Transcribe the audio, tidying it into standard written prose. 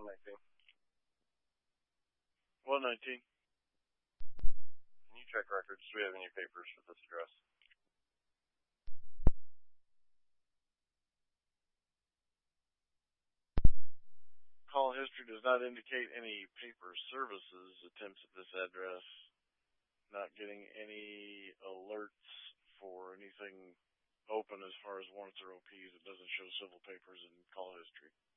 119. 119. Can you check records? Do we have any papers for this address? Call history does not indicate any paper services attempts at this address. Not getting any alerts for anything open as far as warrants or OPs. It doesn't show civil papers in call history.